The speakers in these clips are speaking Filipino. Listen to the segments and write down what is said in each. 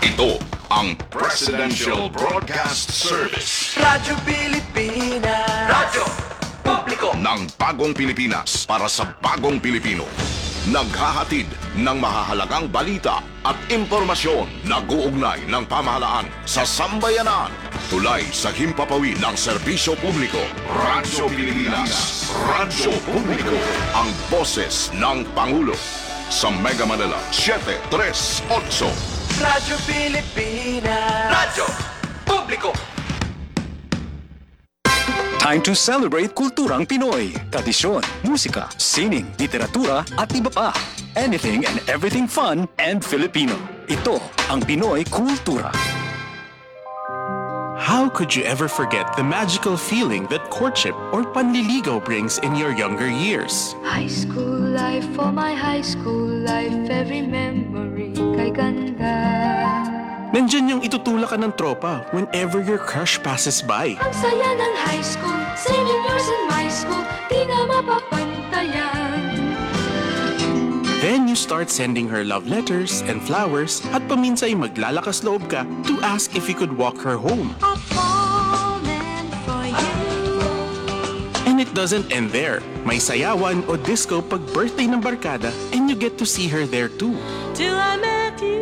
Ito ang Presidential Broadcast Service. Radyo Pilipinas. Radyo Publiko Ng bagong Pilipinas para sa bagong Pilipino. Naghahatid ng mahahalagang balita at impormasyon na guugnay ng pamahalaan sa sambayanan. Tulay sa himpapawid ng serbisyo publiko. Radyo Pilipinas. Radyo Publiko. Ang boses ng Pangulo. Sa Mega Manila, 738. Radyo Pilipinas. Radyo Publiko. Time to celebrate kulturang Pinoy. Tradisyon, musika, sining, literatura at iba pa. Anything and everything fun and Filipino. Ito ang Pinoy Kultura. How could you ever forget the magical feeling that courtship or panliligaw brings in your younger years? High school life, for my high school life, every memory kay ganda. Nandyan yung itutulak ka ng tropa whenever your crush passes by. Ang saya ng high school, singing yours in my school, di na mapapantayan. Then you start sending her love letters and flowers at paminsay maglalakas loob ka to ask if you could walk her home. A moment for you. And it doesn't end there. May sayawan o disco pag birthday ng barkada and you get to see her there too. Till I met you.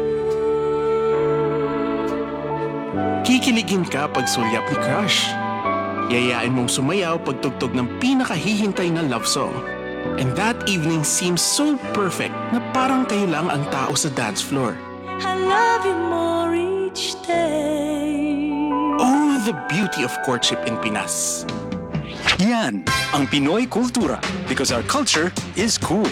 Kikiligin ka pag sulyap ni crush. Yayain mong sumayaw pag tugtog ng pinakahihintay na love song. And that evening seems so perfect na parang kayo lang ang tao sa dance floor. I love you more each day. Oh, the beauty of courtship in Pinas. Yan ang Pinoy Kultura because our culture is cool.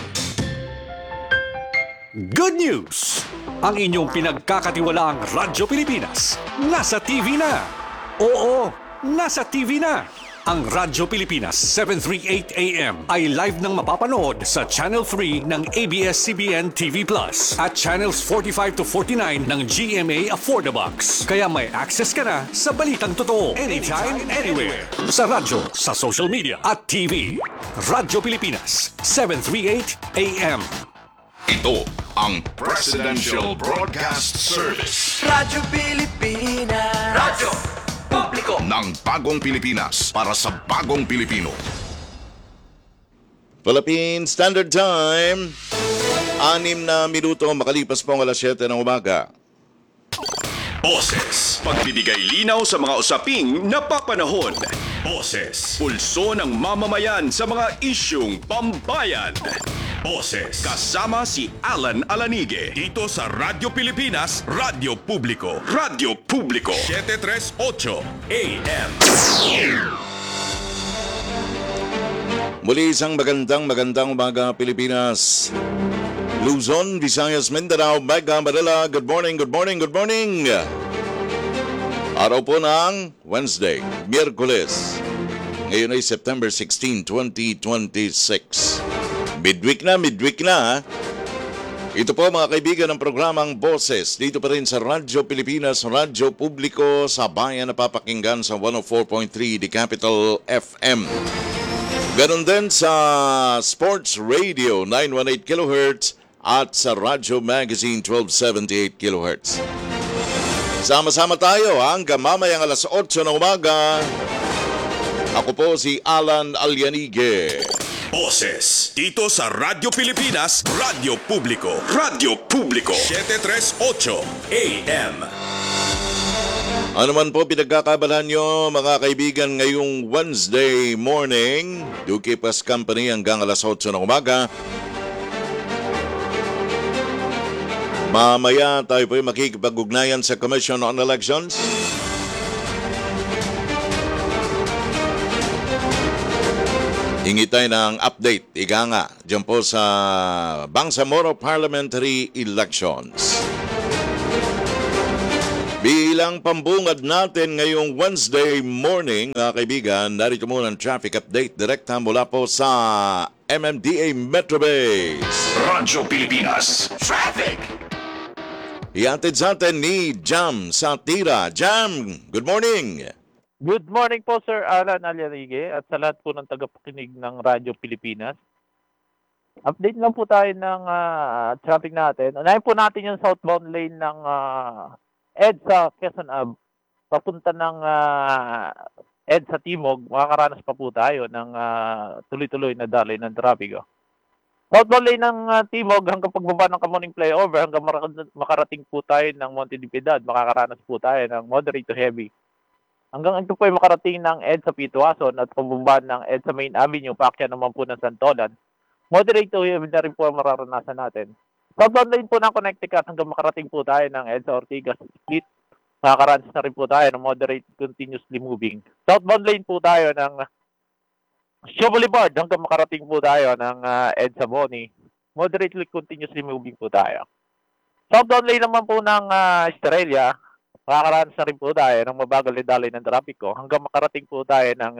Good news! Ang inyong pinagkakatiwalaang Radyo Pilipinas nasa TV na. Oo, nasa TV na. Ang Radyo Pilipinas 738 AM ay live nang mapapanood sa Channel 3 ng ABS-CBN TV Plus at Channels 45 to 49 ng GMA Affordabox. Kaya may access ka na sa balitang totoo anytime, anywhere. Sa radyo, sa social media at TV. Radyo Pilipinas 738 AM. Ito ang Presidential Broadcast Service. Radyo Pilipinas. Radyo Publiko Ng bagong Pilipinas para sa bagong Pilipino. Philippine Standard Time, 6 na minuto makalipas po ang alas 7 ng umaga. Boses. Pagbibigay linaw sa mga usaping napapanahon. Boses. Pulso ng mamamayan sa mga isyung pambayan. Boses. Kasama si Alan Alanige. Dito sa Radyo Pilipinas, Radyo Publiko. Radyo Publiko. 738 AM. Muli isang magandang umaga Pilipinas. Luzon, Visayas, Mindanao, Mega Manila. Good morning, good morning, good morning. Araw po ng Wednesday, Miyerkules. Ngayon ay September 16, 2026. Midweek na. Ito po mga kaibigan ng programang Boses. Dito pa rin sa Radyo Pilipinas, Radyo Publiko sa bayan na papakinggan sa 104.3 The Capital FM. Ganon din sa Sports Radio 918 kHz at sa Radyo Magazine 1278 kHz. Sama-sama tayo hanggang mamayang alas 8 ng umaga. Ako po si Alan Alianige. Boses. Dito sa Radyo Pilipinas, Radyo Publiko. Radyo Publiko. 738 AM. Ano man po pinagkakabalan nyo mga kaibigan ngayong Wednesday morning, do keep us company hanggang alas 8 ng umaga. Mamaya tayo po makikipag-ugnayan sa Commission on Elections. Hingi tayo ng update, ika nga, dyan po sa Bangsamoro Parliamentary Elections. Bilang pambungad natin ngayong Wednesday morning, mga kaibigan, narito muna ang traffic update direkta mula po sa MMDA Metro Base. Radyo Pilipinas. Traffic. Ihatid sa atin ni Jam sa Tira. Jam, good morning! Good morning po, Sir Alan Alianige at sa lahat po ng tagapakinig ng Radyo Pilipinas. Update lang po tayo ng traffic natin. Unahin po natin yung southbound lane ng EDSA Quezon Ave, papunta ng EDSA Timog, makakaranas pa po tayo ng tuloy-tuloy na daloy ng trapiko. Southbound lane ng Timog hanggang pagbaba ng Kamuning Flyover hanggang makarating po tayo ng Monte de Piedad, makakaranas po tayo ng moderate to heavy. Hanggang ito po ay makarating ng EDSA Pituason at pababa ng EDSA Main Avenue, paakyat naman po ng Santolan. Moderate to heavy na rin po ang mararanasan natin. Southbound lane po ng Connecticut hanggang makarating po tayo ng EDSA Ortigas Split. Makakaranas na rin po tayo ng moderate continuously moving. Southbound lane po tayo ng Shaw Boulevard hanggang makarating po tayo ng EDSA Boni. Moderately continuously moving po tayo. Southbound lane naman po ng Estrella. Makakaranas na rin po tayo ng mabagal na daloy ng trapiko hanggang makarating po tayo ng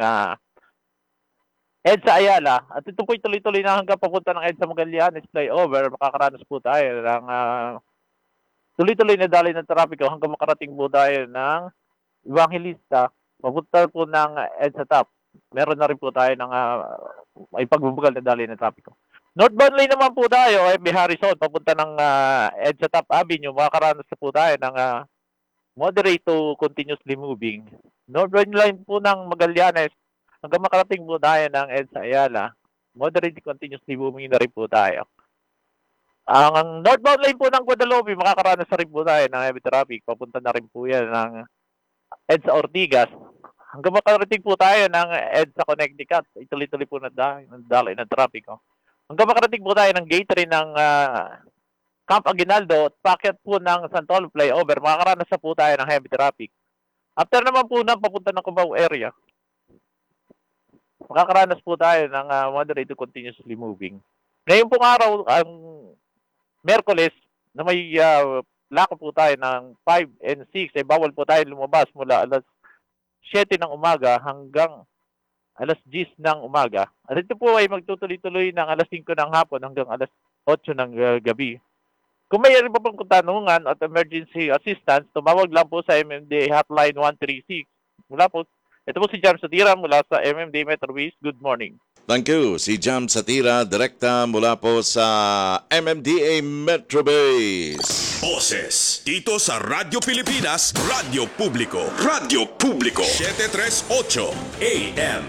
EDSA Ayala, at ito po'y tuloy-tuloy na hanggang papunta ng EDSA Magallanes Flyover, makakaranas po tayo ng tuloy-tuloy na daloy ng trapiko hanggang makarating po tayo ng Evangelista, papunta po ng EDSA Top. Meron na rin po tayo ng ay pagbubugal na daloy ng trapiko. Northbound lane naman po tayo, MB Harrison, papunta ng EDSA Top Avenue, makakaranas na po tayo ng moderate to continuously moving. Northbound line po ng Magallanes, hanggang makarating po tayo ng EDSA Ayala, moderate continuously moving na rin po tayo. Ang northbound lane po ng Guadalupe, makakaranas na rin po tayo ng heavy traffic. Papunta na rin po yan ng EDSA Ortigas. Hanggang makarating po tayo ng EDSA Connecticut, ituloy-tuloy po na daloy ng traffic. Hanggang makarating po tayo ng gate rin ng Camp Aguinaldo at paakyat po ng Santol Flyover, makakaranas na po tayo ng heavy traffic. After naman po na papunta ng Cubao area, makakaranas po tayo ng moderate to continuously moving. Ngayon pong araw, ang Merkules, na may lako po tayo ng 5 and 6, ay bawal po tayo lumabas mula alas 7 ng umaga hanggang alas 10 ng umaga. At ito po ay magtutuloy-tuloy ng alas 5 ng hapon hanggang alas 8 ng gabi. Kung mayroon pa pong katanungan at emergency assistance, tumawag lang po sa MMDA Hotline 136. Mula po, ito po si Jam Satira mula sa MMDA Metro East. Good morning. Thank you. Si Jam Satira, direkta mula po sa MMDA Metro Base. Boses dito sa Radyo Pilipinas, Radyo Publiko. Radyo Publiko 738 AM.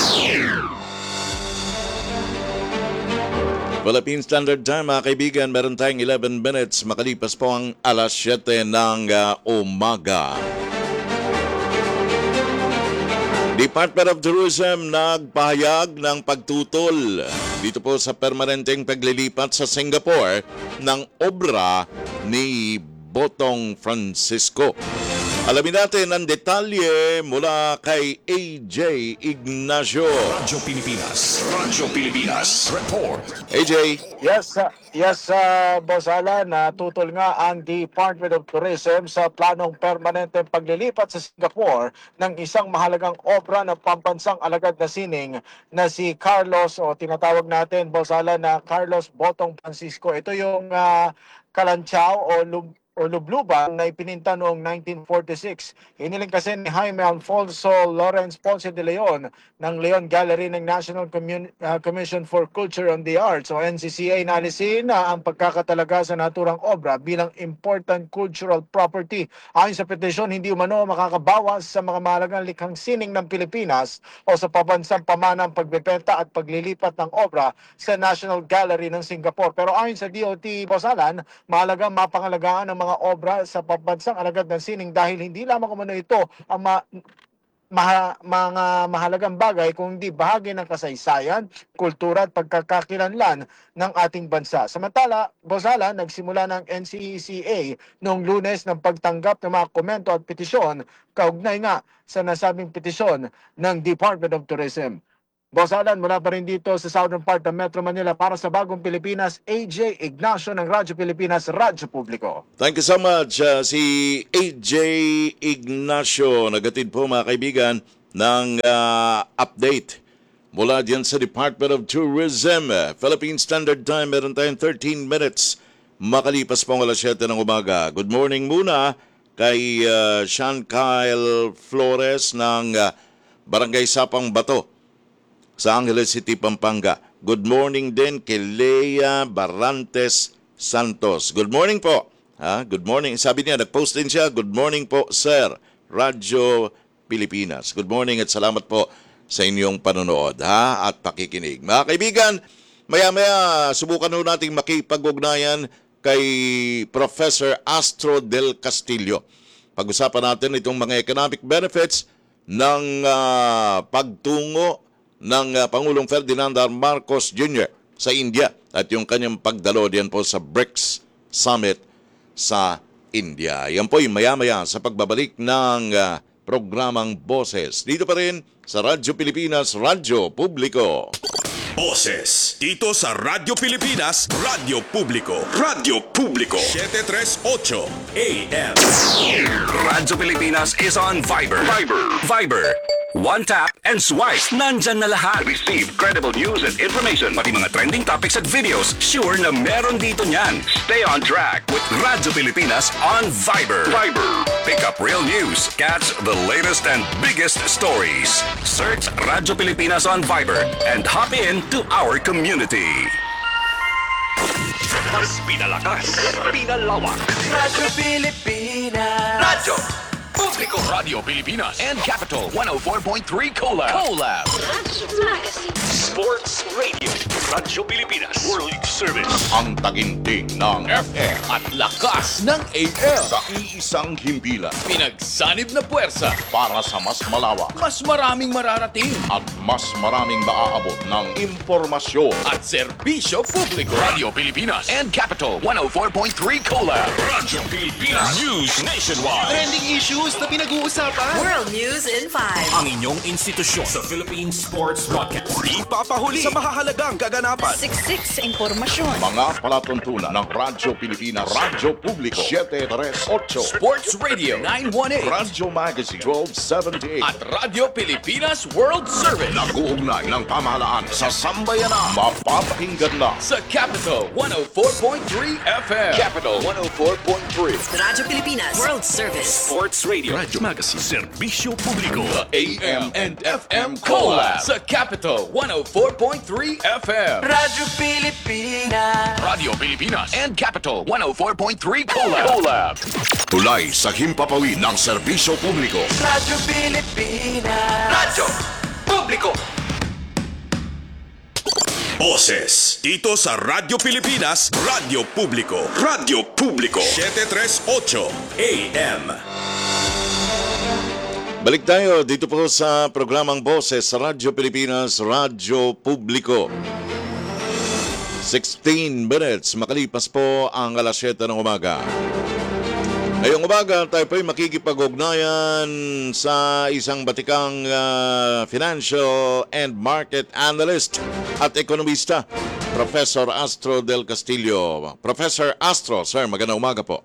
Philippine Standard Time, mga kaibigan, meron tayong 11 minutes makalipas po ang alas 7 ng umaga. Department of Tourism nagpahayag ng pagtutol dito po sa permanenteng paglilipat sa Singapore ng obra ni Botong Francisco. Alamin natin ang detalye mula kay AJ Ignacio. Radyo Pilipinas. Report. AJ. Yes, Boss Alan, tutol nga ang Department of Tourism sa planong permanenteng paglilipat sa Singapore ng isang mahalagang obra ng pambansang alagad na sining na si Carlos, o tinatawag natin, Boss Alan, na Carlos Botong Francisco. Ito yung kalanchaw o lubluban na ipininta noong 1946. Hiniling kasi ni Jaime Alfonso Lawrence Ponce de Leon ng Leon Gallery ng National Commission for Culture and the Arts o NCCA na alisin ang pagkakatalaga sa naturang obra bilang important cultural property. Ayon sa petisyon, hindi umano makakabawas sa mga mahalagang likhang sining ng Pilipinas o sa pabansang pamanang pagbebenta at paglilipat ng obra sa National Gallery ng Singapore. Pero ayon sa DOT, Bosalan, mahalagang mapangalagaan ng mga obra sa pambansang alagad ng sining dahil hindi lamang umano ito ang mga mahalagang bagay kundi bahagi ng kasaysayan, kultura at pagkakakilanlan ng ating bansa. Samantala, Bozala, nagsimula ng NCCA noong Lunes ng pagtanggap ng mga komento at petisyon kaugnay nga sa nasabing petisyon ng Department of Tourism. Boss Alan, mula pa rin dito sa southern part ng Metro Manila para sa Bagong Pilipinas, AJ Ignacio ng Radyo Pilipinas, Radyo Publiko. Thank you so much, si AJ Ignacio. Nagatid po mga kaibigan ng update mula diyan sa Department of Tourism. Philippine Standard Time, meron tayong 13 minutes makalipas po ang alas 7 ng umaga. Good morning muna kay Sean Kyle Flores ng Barangay Sapang Bato sa Angeles City, Pampanga. Good morning din kay Lea Barantes Santos. Good morning po. Good morning. Sabi niya, nag-post din siya, good morning po, sir. Radyo Pilipinas. Good morning at salamat po sa inyong panonood at pakikinig. Mga kaibigan, maya-maya subukan ho nating makipag-ugnayan kay Professor Astro del Castillo. Pag-usapan natin itong mga economic benefits ng pagtungo ng Pangulong Ferdinand R. Marcos Jr. sa India at yung kanyang pagdalo diyan po sa BRICS Summit sa India. Yan po yung maya-maya sa pagbabalik ng programang Boses. Dito pa rin sa Radyo Pilipinas, Radyo Publiko. Boses dito sa Radyo Pilipinas, Radyo Publiko. Radyo Publiko 738 AM. Radyo Pilipinas is on Viber. Viber. One tap and swipe. Nandyan na lahat. Receive credible news and information. Pati mga trending topics at videos. Sure na meron dito niyan. Stay on track with Radyo Pilipinas on Viber. Pick up real news. Catch the latest and biggest stories. Search Radyo Pilipinas on Viber and hop in to our community. Mas pinalakas, pinalawak. Radyo Pilipinas. Radyo Publiko. Radio Pilipinas and Capital 104.3 Collab. Sports Radio. Radyo Pilipinas. World Service. Ang taginting ng FM At lakas ng AM. sa iisang himpilan Pinagsanib na puwersa. para sa mas malawak Mas maraming mararating. at mas maraming maaabot ng impormasyon. At serbisyo publiko. Radio Pilipinas and Capital 104.3 Collab. Radyo Pilipinas. News nationwide. Trending issues na pinag-uusapan. World News in 5. Ang inyong institusyon sa Philippine Sports Broadcast. Ipapahuli sa mahahalagang kaganapan. Siksik sa impormasyon. Mga palatuntunan ng Radyo Pilipinas, Radyo Publiko 738, Sports Radio 918. Radyo Magazine 1278. At Radyo Pilipinas World Service. Nag-uugnay ng pamahalaan sa sambayanan. Mapapakinggan na Sa Capital 104.3 FM. Capital 104.3. Radyo Pilipinas World Service. Sports Radio. Radyo Magazine. Serbisyo Publiko. AM and FM Collab. Sa Capital 104.3 FM. Radyo Pilipinas. Radio Pilipinas and Capital 104.3 Collab. tulay sa himpapawid ng serbisyo publiko. Radyo Pilipinas. Radyo Publiko. Boses dito sa Radyo Pilipinas, Radyo Publiko. Radyo Publiko 738 AM. Balik tayo dito po sa programang Boses sa Radyo Pilipinas, Radyo Publiko. 16 minutes makalipas po ang alas 7 ng umaga. Ngayong umaga tayo po'y makikipag-ugnayan sa isang batikang financial and market analyst at ekonomista, Professor Astro del Castillo. Professor Astro, sir, magandang umaga po.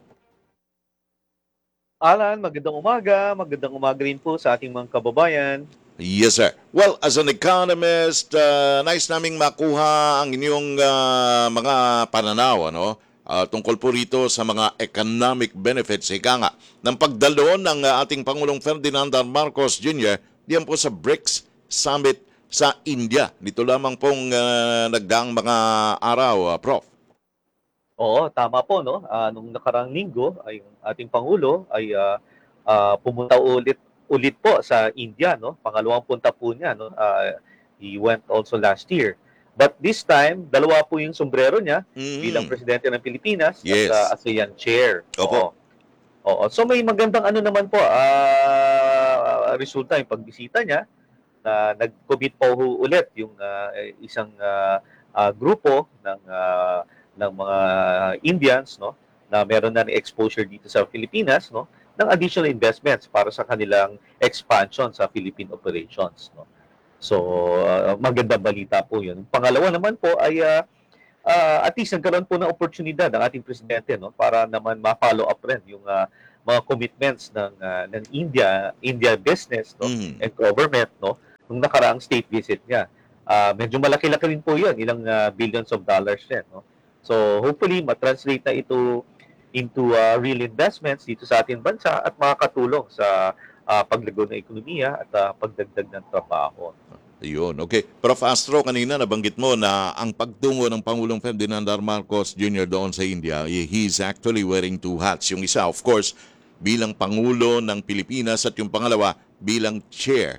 Alan, magandang umaga rin po sa ating mga kababayan. Yes, sir. Well, as an economist, nice naming makuha ang inyong mga pananaw, tungkol po rito sa mga economic benefits, ika nga, ng pagdalo ng ating Pangulong Ferdinand R. Marcos Jr. diyan po sa BRICS Summit sa India. Dito lamang pong nagdaang mga araw, Prof. Oo, tama po, no? Nung nakarang linggo, ay yung ating Pangulo ay pumunta ulit po sa India, no? Pangalawang punta po niya, no? He went also last year. But this time, dalawa po yung sombrero niya bilang presidente ng Pilipinas at ASEAN chair. Opo. Oo. So may magandang naman po resulta yung pagbisita niya na nag-commit po ulit yung isang grupo ng mga Indians, no, na meron na ng exposure dito sa Pilipinas, no, ng additional investments para sa kanilang expansion sa Philippine operations, no. So, magandang balita po 'yun. Pangalawa naman po ay at least nagkaroon po ng oportunidad ng ating presidente, no, para naman ma-follow up rin yung mga commitments ng India business, no, and government, no, nung nakaraang state visit niya. Medyo malaki-laki rin po 'yun, ilang billions of dollars din, no. So hopefully ma-translate na ito into real investments dito sa ating bansa at makakatulong sa paglago ng ekonomiya at pagdagdag ng trabaho. Ayun, okay. Prof. Astro, kanina nabanggit mo na ang pagtungo ng Pangulong Ferdinand R. Marcos Jr. doon sa India, he's actually wearing two hats. Yung isa, of course, bilang Pangulo ng Pilipinas at yung pangalawa, bilang Chair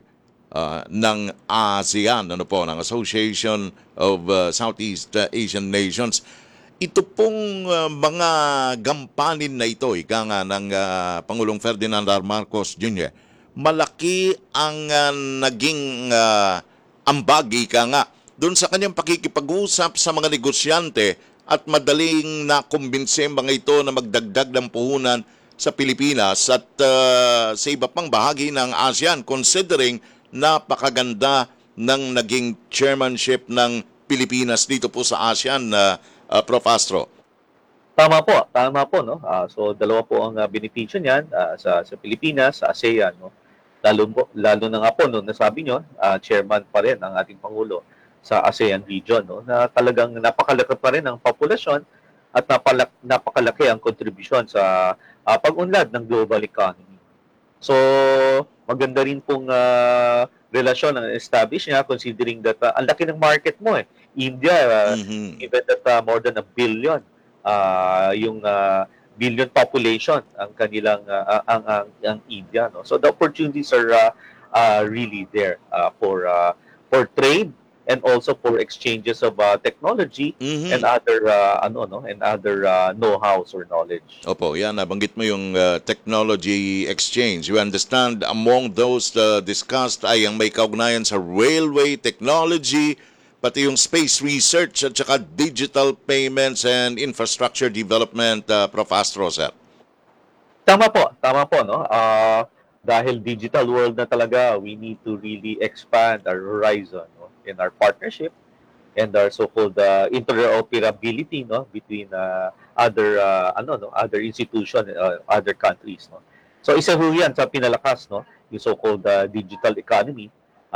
ng ASEAN, ng Association of Southeast Asian Nations. Ito pong mga gampanin na ito, ika nga ng Pangulong Ferdinand R. Marcos Jr., malaki ang naging ambagi ka nga doon sa kanyang pakikipag-usap sa mga negosyante at madaling nakumbinse mga ito na magdagdag ng puhunan sa Pilipinas at sa iba pang bahagi ng ASEAN, considering napakaganda ng naging chairmanship ng Pilipinas dito po sa ASEAN, Prof. Astro. Tama po, no? So dalawa po ang benepisyo niyan sa Pilipinas, sa ASEAN, no? Lalo na nga po no, nasabi nyo, chairman pa rin ang ating Pangulo sa ASEAN region, no? Na talagang napakalaki pa rin ang populasyon at napakalaki ang kontribusyon sa pag-unlad ng global economy. So maganda rin pong relasyon ang establish niya, considering that ang laki ng market mo eh. India, even that more than 1 billion yung billion population ang kanilang ang India, no. So the opportunities are really there for trade and also for exchanges of technology and other know-hows or knowledge. Opo, yan, nabanggit mo yung technology exchange. You understand, among those discussed ay ang may kaugnayan sa railway technology, pati yung space research at saka digital payments and infrastructure development, Prof. Astro, sir. Tama po, no? Dahil digital world na talaga, we need to really expand our horizon, no? In our partnership and our so-called interoperability, no, between other institutions, other countries, no. So isa ho yan sa pinalakas, no, yung so-called digital economy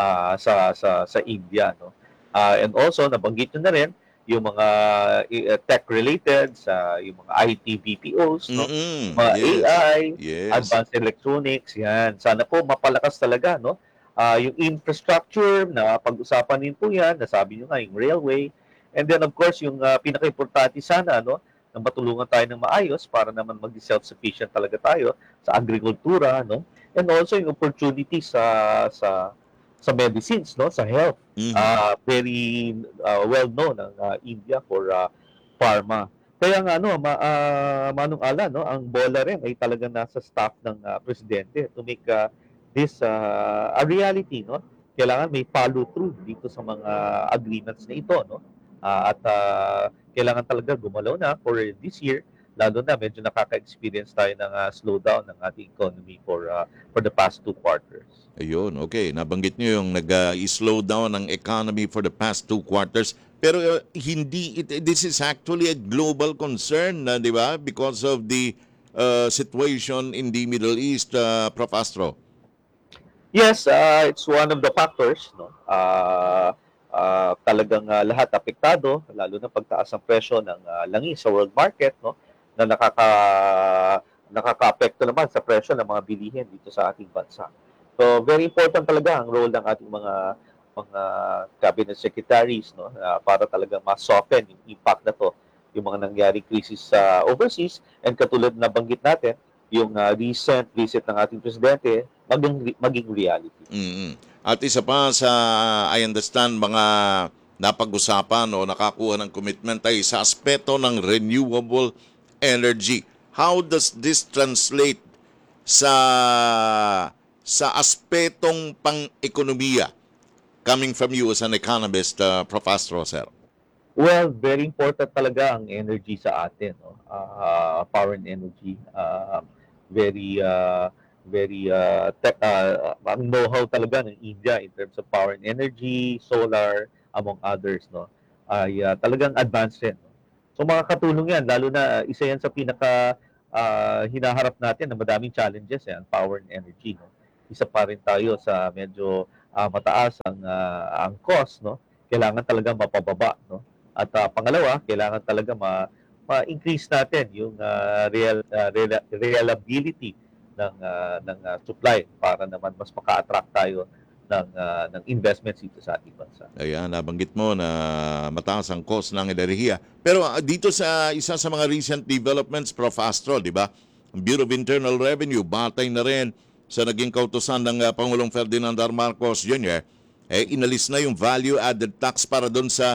sa India, no. And also nabanggit nyo na rin yung mga tech-related sa yung mga IT BPOs, no? Mga AI, advanced electronics, yan. Sana po mapalakas talaga, no? Yung infrastructure, na pag-usapan din po yan, nasabi nyo nga, yung railway. And then, of course, yung pinaka-importante sana, no? Na matulungan tayo ng maayos para naman mag-self-sufficient talaga tayo sa agrikultura, no? And also yung opportunity sa medicines, no, sa health. Very well known ang India for pharma. Kaya nga Manong Ala, no, ang bola rin ay talagang nasa staff ng presidente to make this a reality, no. Kailangan may follow through dito sa mga agreements na ito, no. At kailangan talaga gumalaw na for this year, lalo na medyo nakaka-experience tayo ng slowdown ng ating economy for the past 2 quarters. Ayun, okay. Nabanggit niyo yung nag-slow down ng economy for the past 2 quarters. Pero this is actually a global concern, di ba? Because of the situation in the Middle East, Prof. Astro. Yes, it's one of the factors, no. Talagang lahat apektado, lalo na pagtaas ng presyo ng langis sa world market, no, na nakaka-apekto naman sa presyo ng mga bilihin dito sa ating bansa. So very important talaga ang role ng ating mga cabinet secretaries, no, para talaga ma-soften yung impact na to, yung mga nangyaring crisis sa overseas, and katulad na banggit natin, yung recent visit ng ating presidente maging reality. At isa pa sa, I understand, mga napag-usapan o nakakuha ng commitment ay sa aspeto ng renewable energy. How does this translate sa aspetong pang-ekonomiya, coming from you as an economist, Prof. Astro, sir? Well, very important talaga ang energy sa atin, no? Power and energy. Ang know-how talaga ng India in terms of power and energy, solar, among others, no, ay talagang advanced rin, no? So makakatulong yan, lalo na isa yan sa pinaka hinaharap natin na madaming challenges, yan, power and energy, no. Isa pa rin tayo sa medyo mataas ang cost, no. Kailangan talaga mapababa, no. At pangalawa, kailangan talaga ma-increase natin yung reliability ng supply para naman mas maka-attract tayo ng investments dito sa ating bansa. Ayan, nabanggit mo na mataas ang cost ng enerhiya. Pero dito sa isa sa mga recent developments, Prof. Astro, di ba? Ang Bureau of Internal Revenue, batay na rin sa naging kautusan ng Pangulong Ferdinand R. Marcos Jr., inalis na yung value-added tax para doon sa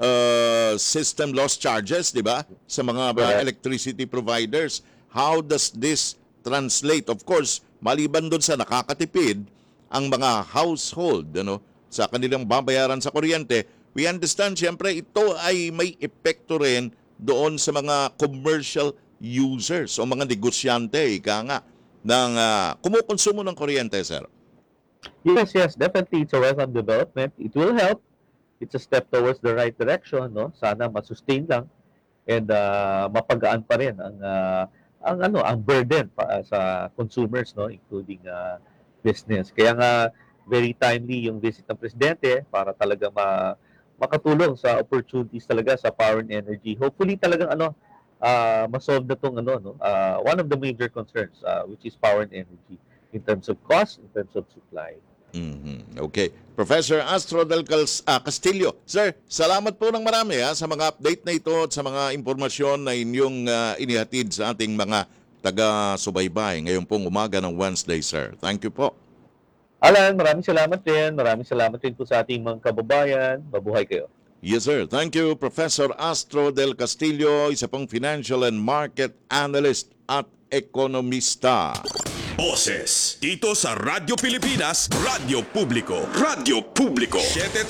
system loss charges, di ba? Sa mga electricity providers. How does this translate? Of course, maliban doon sa nakakatipid, ang mga household sa kanilang babayaran sa kuryente, we understand siyempre ito ay may epekto rin doon sa mga commercial users o mga negosyante, ika nga, ng kumukonsumo ng kuryente, sir. Yes, definitely. It's a welcome development. It will help. It's a step towards the right direction, no? Sana masustain lang and mapagaan pa rin ang burden sa consumers, no, including business. Kaya nga very timely yung visit ng presidente para talaga makatulong sa opportunities talaga sa power and energy. Hopefully talagang ma-solve na tong one of the major concerns which is power and energy in terms of cost, in terms of supply. Okay. Professor Astro del Castillo. Sir, salamat po ng marami sa mga update na ito at sa mga impormasyon na inyong inihatid sa ating mga taga-subaybay ngayong pong umaga ng Wednesday, sir. Thank you po. Alan, maraming salamat din. Maraming salamat din po sa ating mga kababayan. Mabuhay kayo. Yes, sir. Thank you, Professor Astro del Castillo, isa pong financial and market analyst at ekonomista. Boses dito sa Radyo Pilipinas, Radyo Publiko. Radyo Publiko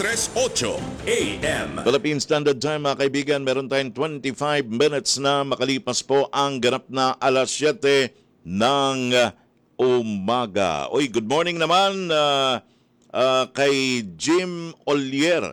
738 AM. Philippine Standard Time, mga kaibigan, meron tayong 25 minutes na makalipas po ang ganap na alas 7 ng umaga. Uy, good morning naman kay Jim Olier.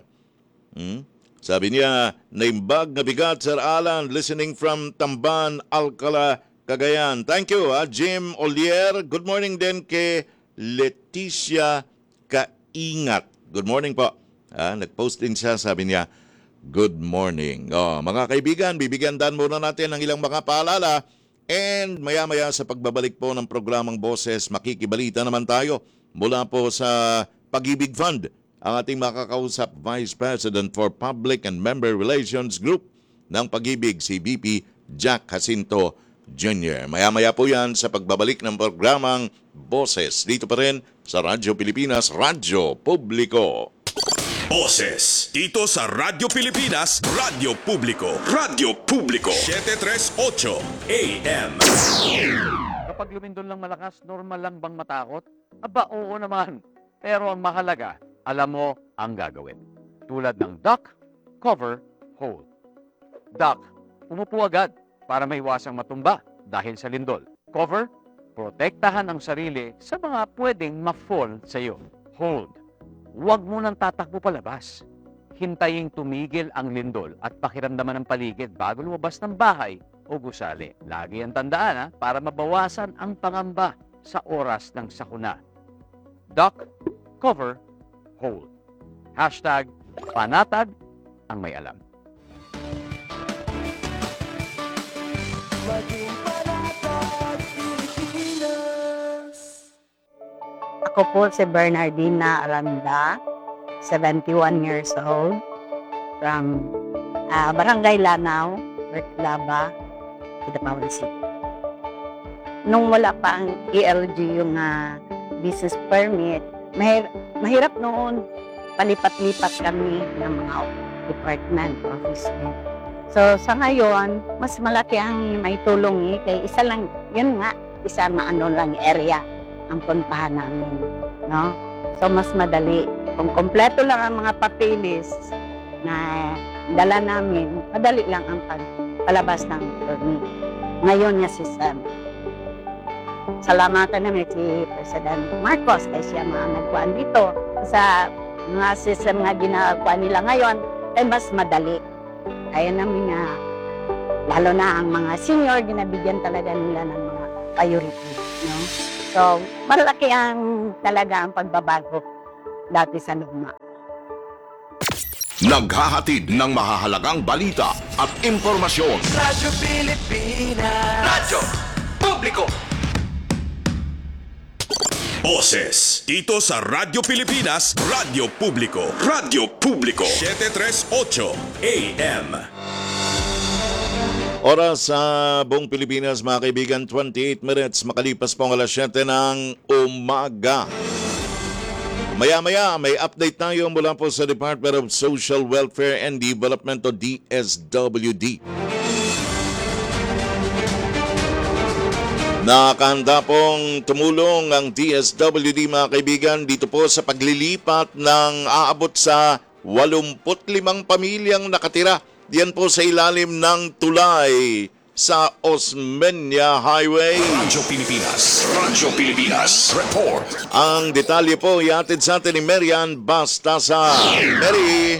Sabi niya, naimbag na bigat, Sir Alan, listening from Tamban, Alcala, Cagayan. Thank you, Jim Olier. Good morning din kay Leticia Kaingat. Good morning po. Nag-post din siya, sabi niya, good morning. Mga kaibigan, bibigyan dan muna natin ng ilang mga paalala. And maya-maya sa pagbabalik po ng programang Boses, makikibalita naman tayo mula po sa Pag-ibig Fund. Ang ating makakausap, Vice President for Public and Member Relations Group ng Pag-ibig, si VP Jack Jacinto Jr. Maya-maya po yan sa pagbabalik ng programang Boses. Dito pa rin sa Radyo Pilipinas, Radyo Publiko. Boses dito sa Radyo Pilipinas, Radyo Publiko. Radyo Publiko 738 AM. Kapag lumindol lang malakas, normal lang bang matakot? Aba, oo naman. Pero ang mahalaga, alam mo ang gagawin. Tulad ng duck, cover, hold. Duck, umupo agad para maiwasang matumba dahil sa lindol. Cover, protektahan ang sarili sa mga pwedeng ma-fall sa iyo. Hold, huwag mo nang tatakbo palabas. Hintayin tumigil ang lindol at pakiramdaman ng paligid bago lumabas ng bahay o gusali. Lagi ang tandaan para mabawasan ang pangamba sa oras ng sakuna. Duck, cover, hold. Hashtag panatag ang may alam. Ako po si Bernardina Aranda, 71 years old, from Barangay Lanao, Reclaba, Kidapawan City. Nung wala pa ang ELG, yung business permit, mahirap noon, palipat-lipat kami ng mga department, office. So sa ngayon, mas malaki ang may tulong kay isa lang, yun nga, isa lang area ang puntahan namin, no? So mas madali. Kung kompleto lang ang mga papeles na dala namin, madali lang ang palabas ng permit. Ngayon niya system. Salamatan namin si President Marcos kasi siya mga nagkuhan dito. Sa mga system na ginagawa nila ngayon, ay mas madali. Kaya namin nga, lalo na ang mga senior, ginabigyan talaga nila ng mga priority. No? So, malaki ang talaga ang pagbabago dati sa luma. Naghahatid ng mahahalagang balita at impormasyon. Radyo Pilipinas. Radyo Publiko. Boses dito sa Radyo Pilipinas, Radyo Publiko. Radyo Publiko 738 AM. Oras sa buong Pilipinas, mga kaibigan, 28 minutes makalipas po ang alas 7 ng umaga. Maya-maya, may update tayo mula po sa Department of Social Welfare and Development o DSWD. Nakahanda pong tumulong ang DSWD, mga kaibigan, dito po sa paglilipat ng aabot sa 85 pamilyang nakatira. Diyan po sa ilalim ng tulay sa Osmeña Highway. Radyo Pilipinas, report. Ang detalye po ihatid sa atin ni Marian Bastasa. Mary!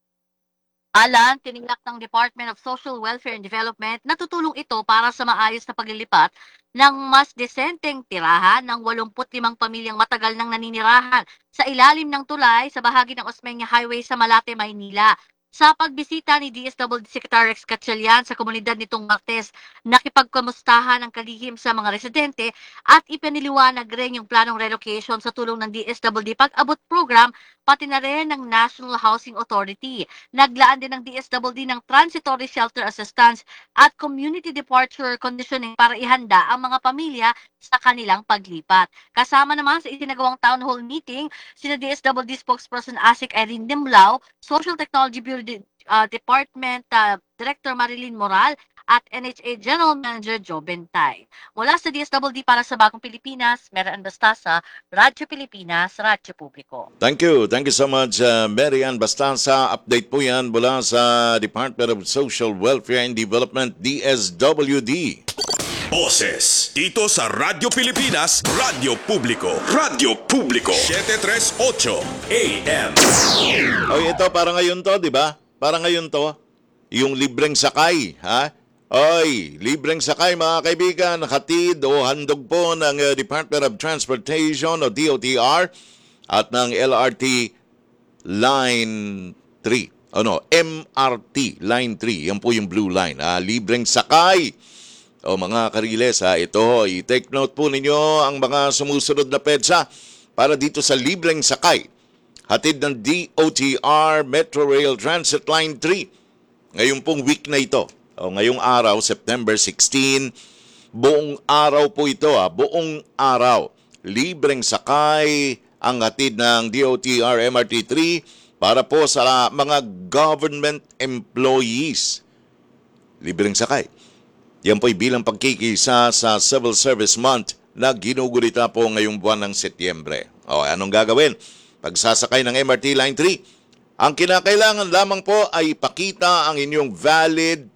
Alan, tinilak ng Department of Social Welfare and Development na tutulong ito para sa maayos na paglilipat ng mas desenteng tirahan ng 85 pamilyang matagal nang naninirahan sa ilalim ng tulay sa bahagi ng Osmeña Highway sa Malate, Maynila. Sa pagbisita ni DSWD Secretary Rex Gatchalian sa komunidad nitong Martes, nakipagkamustahan ang kalihim sa mga residente at ipiniliwanag rin yung planong relocation sa tulong ng DSWD Pag-abot Program pati na rin ng National Housing Authority. Naglaan din ng DSWD ng Transitory Shelter Assistance at Community Departure Conditioning para ihanda ang mga pamilya sa kanilang paglipat. Kasama naman sa itinagawang town hall meeting, sina DSWD spokesperson Asik Irene Demlao, Social Technology Bureau Department Director Marilyn Moral at NHA General Manager Joe Bentay. Mula sa DSWD para sa Bagong Pilipinas, Marian Bastasa, Radyo Pilipinas, Radyo Publiko. Thank you so much, Marian Bastasa. Update po yan mula sa Department of Social Welfare and Development, DSWD. Boses dito sa Radyo Pilipinas, Radyo Publiko. Radyo Publiko 738 AM. Oy, ito para ngayon to, di ba? Para ngayon to, yung libreng sakay, ha? Oy, libreng sakay, mga kaibigan, hatid o handog po ng Department of Transportation o DOTR at ng LRT Line 3. MRT Line 3. Yan po yung blue line. Libreng sakay. O mga kariles, ito, i-take note po ninyo ang mga sumusunod na PEDSA para dito sa libreng sakay. Hatid ng DOTR Metro Rail Transit Line 3. Ngayon pong week na ito, o ngayong araw, September 16, buong araw po ito, buong araw. Libreng sakay ang hatid ng DOTR MRT 3 para po sa mga government employees. Libreng sakay. Yan po'y bilang pagkikisa sa Civil Service Month na ginugulita po ngayong buwan ng Setyembre. O, anong gagawin? Pagsasakay ng MRT Line 3, ang kinakailangan lamang po ay ipakita ang inyong valid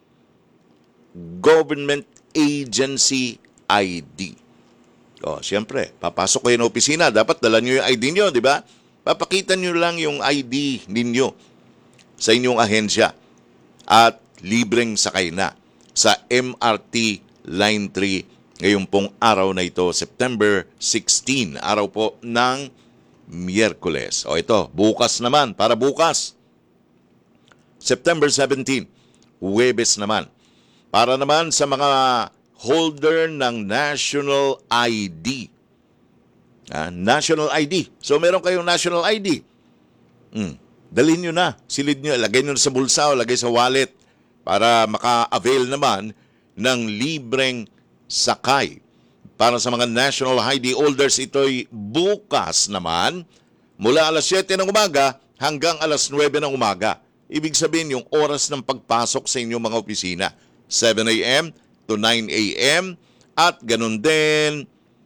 government agency ID. O, siyempre, papasok kayo ng opisina, dapat dala nyo yung ID nyo, di ba? Papakita nyo lang yung ID ninyo sa inyong ahensya at libreng sakay na sa MRT Line 3 ngayong pong araw na ito, September 16, araw po ng Miyerkules. O ito, bukas naman, para bukas, September 17, Huwebes naman. Para naman sa mga holder ng National ID. National ID. So meron kayong National ID. Dalhin nyo na, silid nyo, lagay nyo sa bulsa o lagay sa wallet para maka-avail naman ng libreng sakay. Para sa mga National ID holders, ito'y bukas naman mula alas 7 ng umaga hanggang alas 9 ng umaga. Ibig sabihin yung oras ng pagpasok sa inyong mga opisina, 7 a.m. to 9 a.m. at ganun din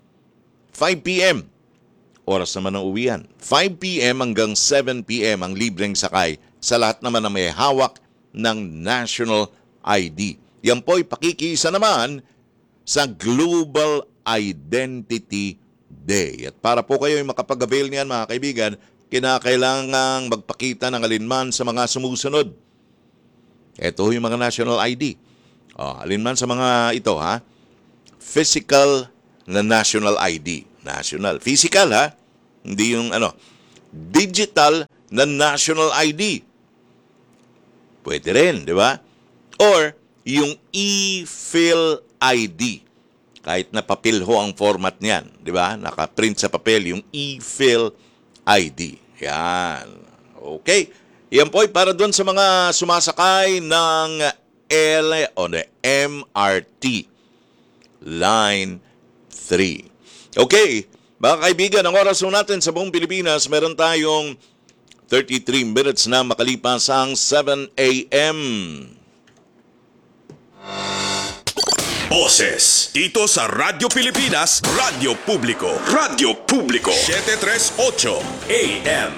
5 p.m. Oras naman ng uwian. 5 p.m. hanggang 7 p.m. ang libreng sakay sa lahat naman na may hawak ng National ID. Yan po'y pakikisa naman sa Global Identity Day. At para po kayo makapag-avail niyan, mga kaibigan, kinakailangang magpakita ng alinman sa mga sumusunod. Ito yung mga National ID. Alinman sa mga ito, physical na National ID. National. Physical, Hindi yung digital na National ID. Pwede rin, di ba? Or yung e-fill ID. Kahit na papel ho ang format niyan, di ba? Naka-print sa papel yung e-fill ID. Yan. Okay. Yan po ay para doon sa mga sumasakay ng MRT Line 3. Okay. Mga kaibigan, ang oras ho natin sa buong Pilipinas, meron tayong 33 minutes na makalipas ang 7 a.m. Boses dito sa Radyo Pilipinas, Radyo Publiko. Radyo Publiko 738 AM.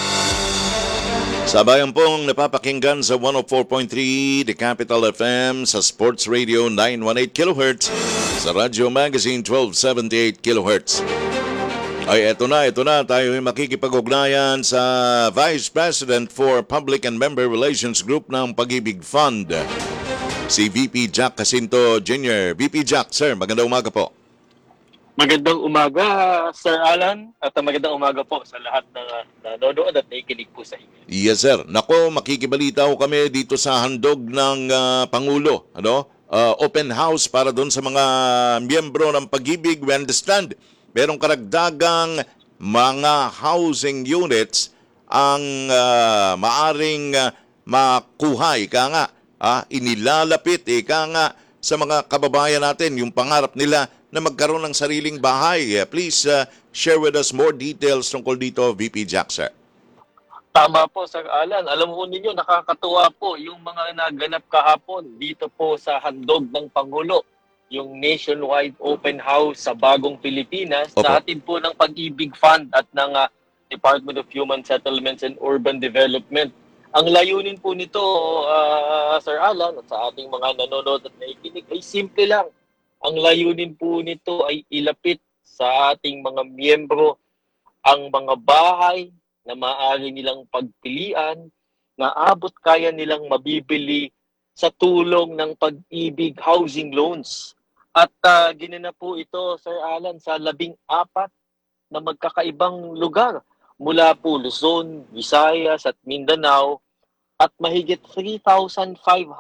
Sabayan pong napapakinggan sa 104.3 The Capital FM, sa Sports Radio 918 kHz, sa Radyo Magazine 1278 kHz. Ay eto na, tayo ay makikipag-ugnayan sa Vice President for Public and Member Relations Group ng Pag-ibig Fund, si VP Jack Jacinto Jr. VP Jack, sir, magandang umaga po. Magandang umaga, Sir Alan, at magandang umaga po sa lahat ng nanonood at nakikinig po sa inyo. Yes, sir. Nako, makikibalita ko kami dito sa handog ng Pangulo. Open house para doon sa mga miyembro ng Pag-ibig. We understand, merong karagdagang mga housing units ang maaring makuha. Ika nga, inilalapit, ika nga, sa mga kababayan natin, yung pangarap nila na magkaroon ng sariling bahay. Please share with us more details tungkol dito, VP Jack, sir. Tama po, Sir Alan. Alam mo ninyo, nakakatuwa po yung mga naganap kahapon dito po sa handog ng Pangulo. Yung nationwide open house sa Bagong Pilipinas, sa atin po ng Pag-ibig Fund at ng Department of Human Settlements and Urban Development. Ang layunin po nito, Sir Alan, at sa ating mga nanonood at nakikinig, ay simple lang. Ang layunin po nito ay ilapit sa ating mga miyembro ang mga bahay na maaari nilang pagpilian, na abot kaya nilang mabibili sa tulong ng Pag-ibig Housing Loans. At ginanap po ito, Sir Alan, sa 14 na magkakaibang lugar mula po Luzon, Visayas at Mindanao, at mahigit 3,500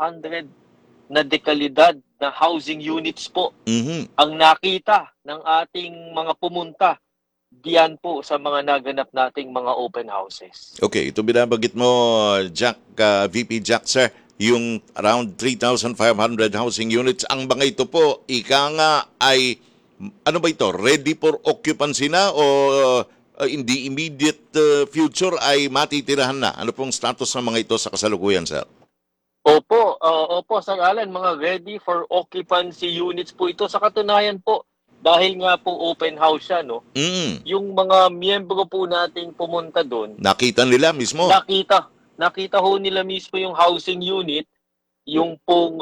na dekalidad na housing units po ang nakita ng ating mga pumunta diyan po sa mga naganap nating mga open houses. Okay, ito binabanggit mo, Jack, VP Jack, sir, yung around 3,500 housing units. Ang mga ito po, ika nga ay, ano ba ito, ready for occupancy na o in the immediate future ay matitirahan na? Ano pong status ng mga ito sa kasalukuyan, sir? Opo, Sir Alan, mga ready for occupancy units po ito. Sa katunayan po, dahil nga po open house siya, no? Yung mga miyembro po nating pumunta doon, nakita nila mismo? Nakita ho nila mismo yung housing unit, yung pong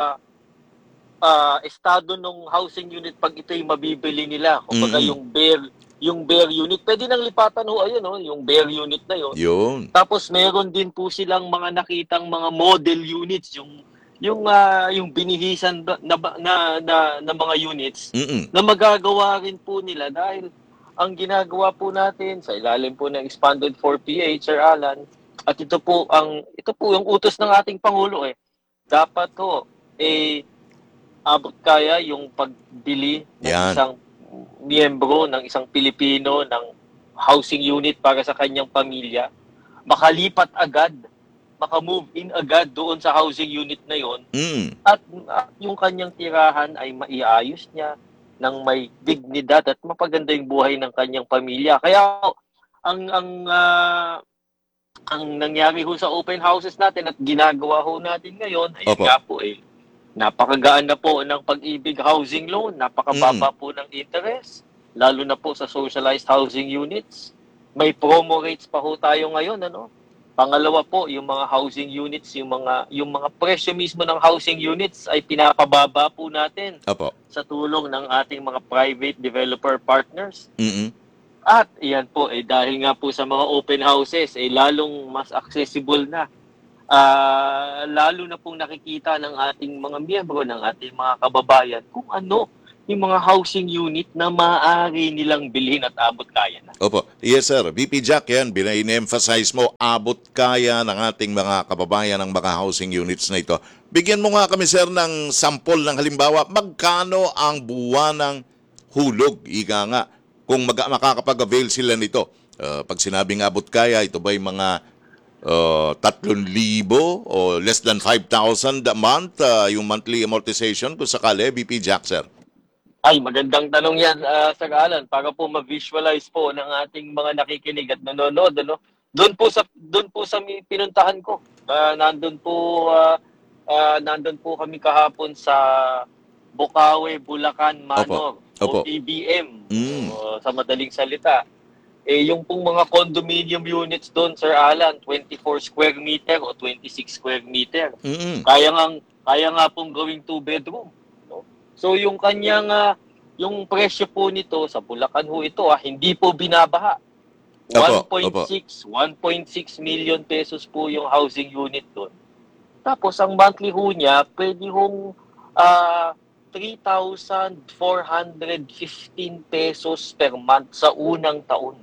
estado ng housing unit pag ito'y mabibili nila. Kumbaga yung bare unit, pwede nang lipatan ho, ayun, no? Yung bare unit na yun. Tapos meron din po silang mga nakitang mga model units, yung binihisan na mga units na magagawa rin po nila dahil ang ginagawa po natin sa ilalim po ng expanded 4PH, Sir Alan, at ito po yung utos ng ating Pangulo dapat abot kaya yung pagbili ng isang miyembro ng isang Pilipino ng housing unit para sa kanyang pamilya, makalipat agad, makamove in agad doon sa housing unit na yon, at yung kanyang tirahan ay maiayos niya ng may dignidad at mapaganda yung buhay ng kanyang pamilya. Kaya ang nangyari ho sa open houses natin at ginagawa ho natin ngayon ay nga po napakagaan na po ng Pag-ibig Housing Loan, napakababa po ng interest, lalo na po sa socialized housing units. May promo rates pa ho tayo ngayon, ano? Pangalawa po, yung mga housing units, yung mga presyo mismo ng housing units ay pinapababa po natin sa tulong ng ating mga private developer partners. At iyan po, dahil nga po sa mga open houses, lalong mas accessible na. Lalo na pong nakikita ng ating mga miyembro, ng ating mga kababayan, kung ano yung mga housing unit na maaari nilang bilhin at abot kaya na. Opo. Yes, sir. VP Jack, yan. In-emphasize mo, abot kaya ng ating mga kababayan ng mga housing units na ito. Bigyan mo nga kami, sir, ng sample ng halimbawa, magkano ang buwanang hulog, ika nga, kung makakapag-avail sila nito. Pag sinabing abot kaya, ito ba yung mga 3,000 o less than 5,000 a month, yung monthly amortization kung sakali, VP Jack, sir? Ay, magandang tanong yan, Sir Alan, para po ma-visualize po ng ating mga nakikinig at nanonood, ano? Doon po sa pinuntahan ko. Nandun po kami kahapon sa Bukawi, Bulacan, Manor, Opo. o BBM, sa madaling salita. Yung pong mga condominium units doon, Sir Alan, 24 square meter o 26 square meter. Kaya nga pong gawing 2-bedroom. So yung kanyang yung presyo po nito sa Bulacan ho ito hindi po binabaha. 1.6 million pesos po yung housing unit doon. Tapos ang monthly ho niya pwede hong 3,415 pesos per month sa unang taon.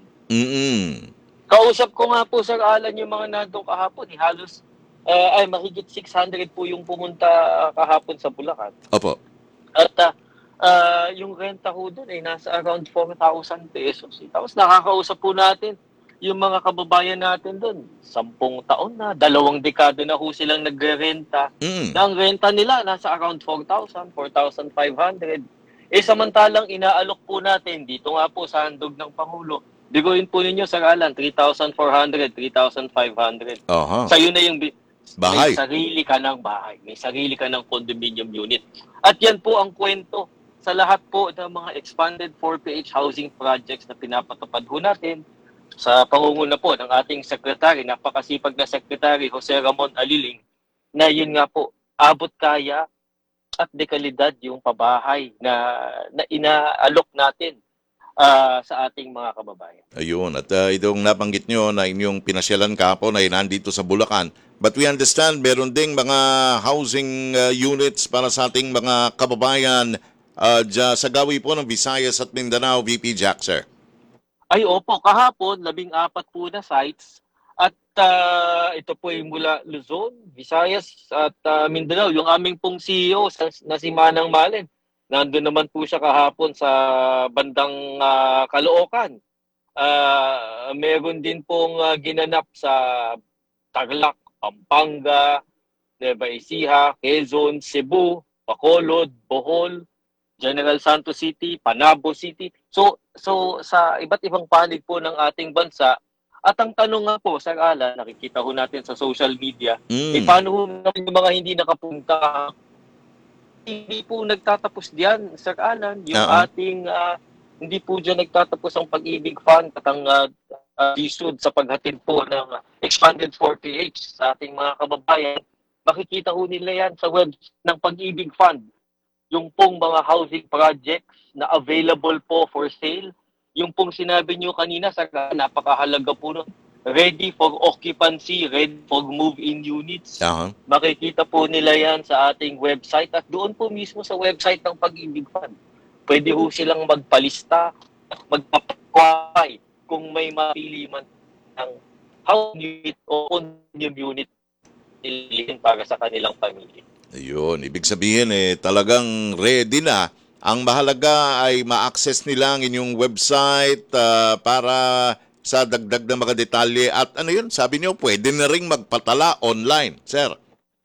Kausap ko nga po, Sir Alan, yung mga nandun kahapon, halos mahigit 600 po yung pumunta kahapon sa Bulacan. Opo. At yung renta ho doon nasa around 4,000 pesos. Tapos nakakausap po natin yung mga kababayan natin doon. 10 taon na, 2 dekada na ho silang nagre-renta. Na ang renta nila nasa around 4,000, 4,500. Samantalang inaalok po natin dito nga po sa handog ng Pangulo. Biguin po ninyo, Sir Alan, 3,400, 3,500. Sa'yo na yung bahay. May sarili ka ng bahay. May sarili ka ng condominium unit. At yan po ang kwento sa lahat po ng mga expanded 4PH housing projects na pinapatupad ho natin sa pangunguna po ng ating secretary, napakasipag na secretary Jose Ramon Aliling, na yun nga po, abot kaya at dekalidad yung pabahay na inaalok natin sa ating mga kababayan. Ayun, at itong nabanggit nyo na inyong pinasyalan kahapon ay nandito sa Bulacan. But we understand meron ding mga housing units para sa ating mga kababayan sa gawi po ng Visayas at Mindanao, VP Jack, sir. Ay opo, kahapon, 14 po na sites at ito po ay mula Luzon, Visayas at Mindanao. Yung aming pong CEO na si Manang Malen, nandun naman po siya kahapon sa bandang Caloocan. Meron din pong ginanap sa Tarlac, Pampanga, Nueva Ecija, Quezon, Cebu, Bacolod, Bohol, General Santos City, Panabo City. So sa iba't ibang panig po ng ating bansa. At ang tanong nga po, Sir Alan, nakikita ho natin sa social media, paano ho naman yung mga hindi nakapunta? Hindi po nagtatapos diyan, Sir Alan, yung ating hindi po diyan nagtatapos ang Pag-ibig Fund at ang issued sa paghatid po ng expanded 4PH sa ating mga kababayan. Makikita ho nila yan sa web ng Pag-ibig Fund. Yung pong mga housing projects na available po for sale. Yung pong sinabi nyo kanina, napakahalaga po nun. Ready for occupancy, ready for move-in units. Makikita po nila yan sa ating website at doon po mismo sa website ng Pag-ibig Fund. Pwede ho silang magpalista, magpapakway kung may mapili man ng house unit o condominium unit para sa kanilang pamilya. Ayun, ibig sabihin talagang ready na. Ang mahalaga ay ma-access nila ang inyong website para sa dagdag na mga detalye. At ano yun, sabi niyo, pwede na ring magpatala online, sir.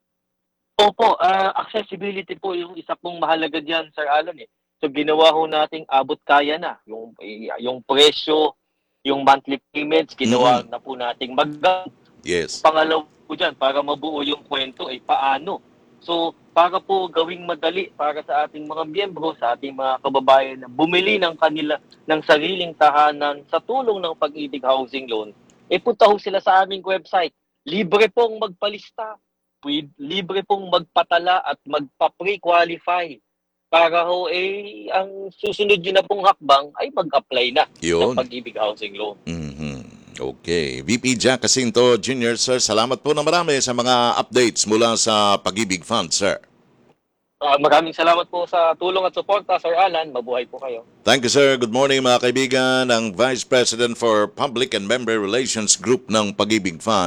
Opo, accessibility po yung isa pong mahalaga diyan, Sir Alan. So ginawa ho nating abot kaya na. Yung presyo, yung monthly payments, ginawa na po nating Yes. Pangalawa po dyan, para mabuo yung kwento, paano? So, para po gawing madali para sa ating mga miyembro, sa ating mga kababayan na bumili ng sariling tahanan sa tulong ng Pag-ibig Housing Loan, punta ho sila sa aming website. Libre pong magpalista, libre pong magpatala at magpa-pre-qualify. Para ho, ang susunod yun na pong hakbang ay mag-apply na ng Pag-ibig Housing Loan. Okay. VP Jack Jacinto Jr., sir, salamat po na marami sa mga updates mula sa Pag-ibig Fund, sir. Maraming salamat po sa tulong at suporta, Sir Alan. Mabuhay po kayo. Thank you, sir. Good morning, mga kaibigan. Ang Vice President for Public and Member Relations Group ng Pag-ibig Fund.